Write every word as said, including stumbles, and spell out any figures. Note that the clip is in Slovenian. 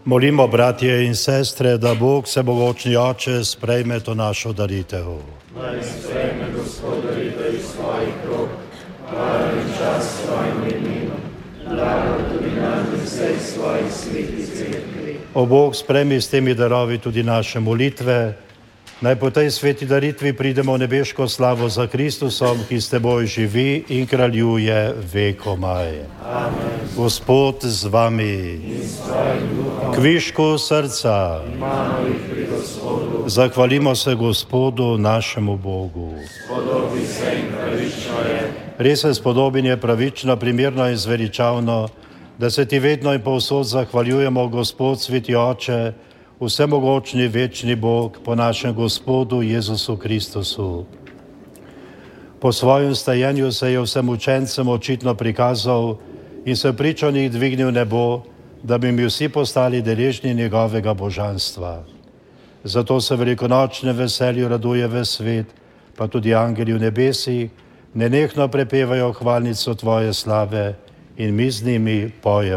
Molimo, bratje in sestre, da Bog vsemogočni Oče sprejme to našo daritev. Naj sprejme Gospod daritev iz svojih rok, hvala in čast svojim imenom, blago tudi nam in vsej svojih sveti cerkvi. O Bog, sprejmi s temi darovi tudi naše molitve, naj po tej sveti daritvi pridemo v nebeško slavo za Kristusom, ki s teboj živi in kraljuje vekomaj. Amen. Gospod z vami, kvišku srca, zahvalimo se Gospodu našemu Bogu. Spodobi se in pravično je. Res je, spodobin je pravično, primerno in zveličavno, da se ti vedno in povsod zahvaljujemo, Gospod, sveti Oče, vsemogočni večni Bog, po našem Gospodu Jezusu Kristusu. Po svojem stajenju se je vsem učencem očitno prikazal in se pričo njih dvignil nebo, da bi mi vsi postali deležni njegovega božanstva. Zato se velikonočne veselju raduje ves svet, pa tudi angeli v nebesih, nenehno prepevajo hvalnico tvoje slave in mi z njimi pojemo.